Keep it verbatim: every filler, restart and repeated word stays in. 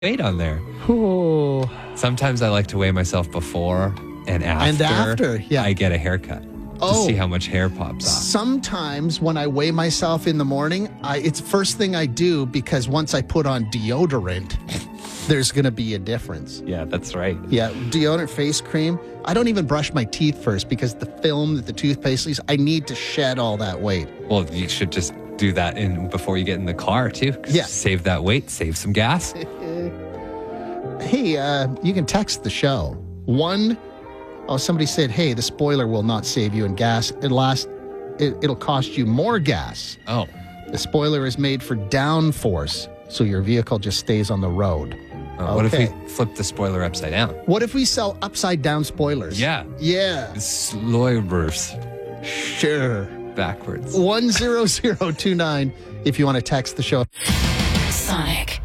weight on there. Ooh. Sometimes I like to weigh myself before and after. And after, yeah. I get a haircut Oh. to see how much hair pops off. Sometimes when I weigh myself in the morning, I, it's the first thing I do because once I put on deodorant, there's going to be a difference. Yeah, that's right. Yeah, deodorant, face cream. I don't even brush my teeth first because the film that the toothpaste leaves, I need to shed all that weight. Well, you should just do that in before you get in the car, too. 'Cause Yeah. Save that weight, save some gas. Hey, uh, you can text the show. One, oh, somebody said, hey, the spoiler will not save you in gas. It last, it, it'll cost you more gas. Oh, The spoiler is made for downforce, so your vehicle just stays on the road. uh, what if Okay. we flip the spoiler upside down? What if we sell upside down spoilers? Yeah. Yeah. Sloibers Sure. backwards. one zero zero two nine if you want to text the show. Sonic.